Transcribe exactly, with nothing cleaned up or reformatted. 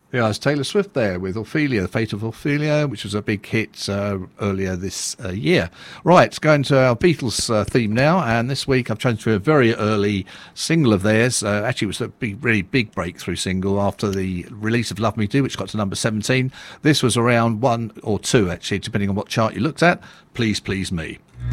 Yeah, it's Taylor Swift there with Ophelia, The Fate of Ophelia, which was a big hit uh, earlier this uh, year. Right, going to our Beatles uh, theme now, and this week I've chosen for a very early single of theirs. Uh, actually, it was a big, really big breakthrough single after the release of Love Me Do, which got to number seventeen. This was around one or two, actually, depending on what chart you looked at. Please Please Me.